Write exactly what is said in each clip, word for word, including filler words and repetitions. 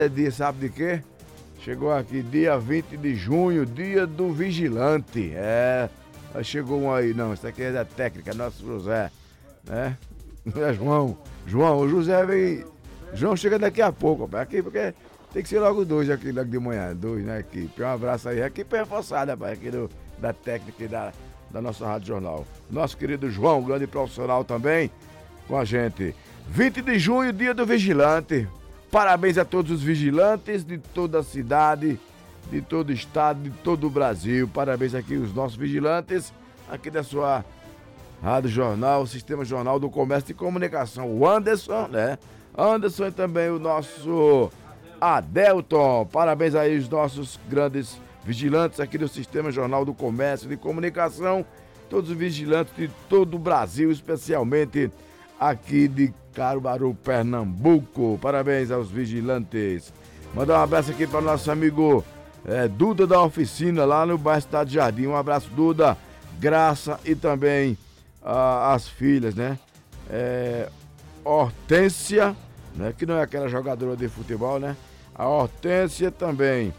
É dia, sabe de quê? Chegou aqui dia vinte de junho, dia do vigilante. É, aí chegou um aí, não, isso aqui é da técnica, nosso José, né? É João, João, o José vem, João chega daqui a pouco, rapaz, aqui porque tem que ser logo dois aqui, logo de manhã, dois, né, equipe. Um abraço aí, equipe reforçada, rapaz, aqui do, da técnica e da, da nossa Rádio Jornal. Nosso querido João, grande profissional também, com a gente. vinte de junho, dia do vigilante. Parabéns a todos os vigilantes de toda a cidade, de todo o estado, de todo o Brasil. Parabéns aqui aos nossos vigilantes, aqui da sua Rádio Jornal, Sistema Jornal do Comércio e Comunicação. O Anderson, né? Anderson e também o nosso Adelton. Parabéns aí aos nossos grandes vigilantes aqui do Sistema Jornal do Comércio e Comunicação. Todos os vigilantes de todo o Brasil, especialmente aqui de Caruaru, Pernambuco. Parabéns aos vigilantes. Mandar um abraço aqui para o nosso amigo é, Duda da Oficina, lá no bairro Cidade Jardim. Um abraço, Duda, Graça e também ah, as filhas, né? É, Hortência, né? Que não é aquela jogadora de futebol, né? A Hortência também,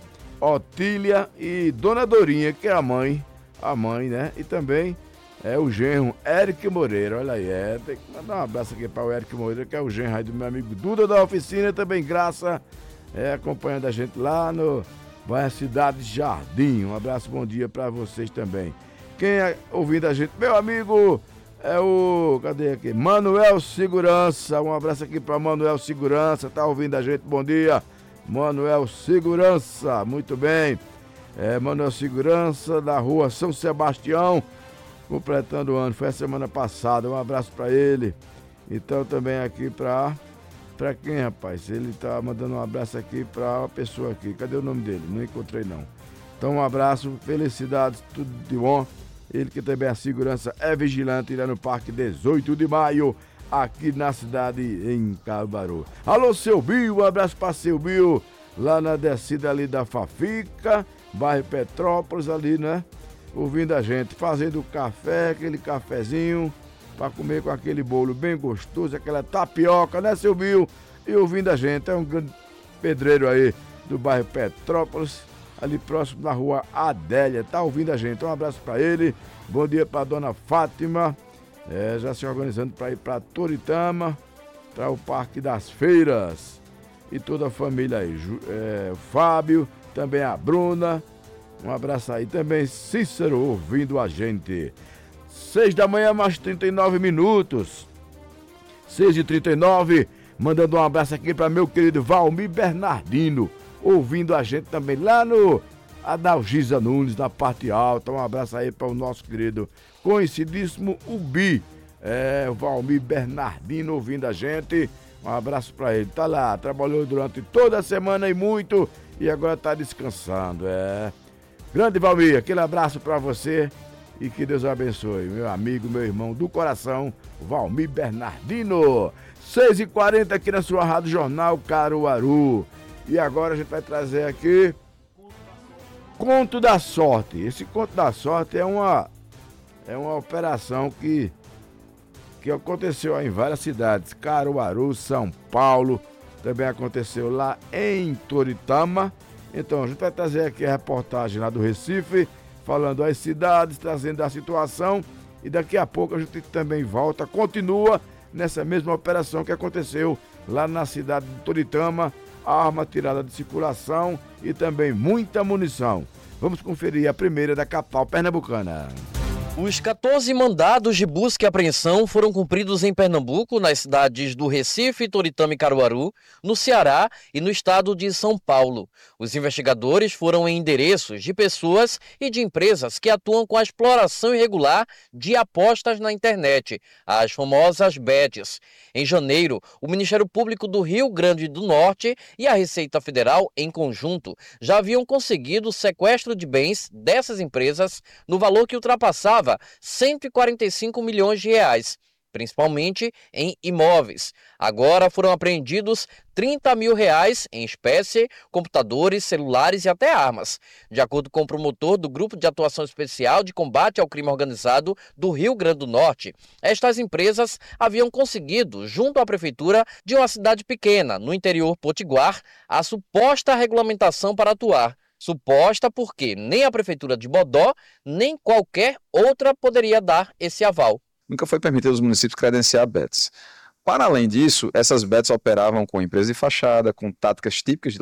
Otília e Dona Dorinha, que é a mãe, a mãe, né? E também é o genro Eric Moreira, olha aí, é, tem que mandar um abraço aqui para o Eric Moreira, que é o genro aí do meu amigo Duda da Oficina, também Graça, é, acompanhando a gente lá no bairro Cidade Jardim. Um abraço, bom dia para vocês também. Quem é ouvindo a gente, meu amigo, é o, cadê aqui? Manuel Segurança, um abraço aqui para Manuel Segurança, tá ouvindo a gente, bom dia, Manuel Segurança, muito bem, é, Manuel Segurança, da rua São Sebastião, completando o ano, foi a semana passada, um abraço pra ele. Então também aqui pra, pra quem, rapaz? Ele tá mandando um abraço aqui pra uma pessoa aqui, cadê o nome dele? Não encontrei não. Então um abraço, felicidades, tudo de bom. Ele que também é segurança, é vigilante lá no Parque dezoito de maio, aqui na cidade em Caruaru. Alô, seu Bill, um abraço pra seu Bill, lá na descida ali da Fafica, bairro Petrópolis ali, né? Ouvindo a gente, fazendo café, aquele cafezinho, para comer com aquele bolo bem gostoso, aquela tapioca, né, seu Bill? E ouvindo a gente, é um grande pedreiro aí do bairro Petrópolis, ali próximo da rua Adélia, tá ouvindo a gente. Um abraço para ele, bom dia para dona Fátima, é, já se organizando para ir para Toritama, para o Parque das Feiras, e toda a família aí, é, o Fábio, também a Bruna. Um abraço aí também, Cícero, ouvindo a gente. Seis da manhã, mais trinta e nove minutos. Seis e trinta e nove, mandando um abraço aqui para meu querido Valmir Bernardino, ouvindo a gente também lá no Adalgisa Nunes, na parte alta. Um abraço aí para o nosso querido conhecidíssimo Ubi, é, o Valmir Bernardino, ouvindo a gente. Um abraço para ele. Tá lá, trabalhou durante toda a semana e muito, e agora tá descansando, é... Grande Valmir, aquele abraço pra você e que Deus abençoe. Meu amigo, meu irmão do coração, Valmir Bernardino. seis e quarenta aqui na sua Rádio Jornal Caruaru. E agora a gente vai trazer aqui Conto da Sorte. Esse Conto da Sorte é uma, é uma operação que, que aconteceu em várias cidades. Caruaru, São Paulo, também aconteceu lá em Toritama. Então, a gente vai trazer aqui a reportagem lá do Recife, falando as cidades, trazendo a situação, e daqui a pouco a gente também volta, continua nessa mesma operação que aconteceu lá na cidade de Toritama, arma tirada de circulação e também muita munição. Vamos conferir a primeira da capital pernambucana. Os quatorze mandados de busca e apreensão foram cumpridos em Pernambuco, nas cidades do Recife, Toritama e Caruaru, no Ceará e no estado de São Paulo. Os investigadores foram em endereços de pessoas e de empresas que atuam com a exploração irregular de apostas na internet, as famosas bets. Em janeiro, o Ministério Público do Rio Grande do Norte e a Receita Federal, em conjunto, já haviam conseguido o sequestro de bens dessas empresas no valor que ultrapassava cento e quarenta e cinco milhões de reais. principalmente em imóveis. Agora foram apreendidos trinta mil reais em espécie, computadores, celulares e até armas. De acordo com o promotor do Grupo de Atuação Especial de Combate ao Crime Organizado do Rio Grande do Norte, estas empresas haviam conseguido, junto à prefeitura de uma cidade pequena, no interior potiguar, a suposta regulamentação para atuar. Suposta porque nem a prefeitura de Bodó, nem qualquer outra poderia dar esse aval. Nunca foi permitido aos municípios credenciar bets. Para além disso, essas bets operavam com empresas de fachada, com táticas típicas de